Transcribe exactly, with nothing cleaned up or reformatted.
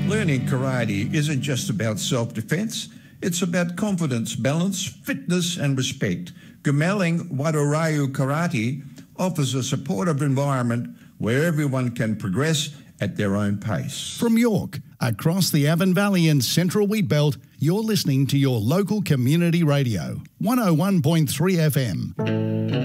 Learning karate isn't just about self-defense, it's about confidence, balance, fitness and respect. Gumaling Wadorayu Karate offers a supportive environment where everyone can progress at their own pace. From York, across the Avon Valley and Central Wheatbelt, you're listening to your local community radio, one oh one point three F M.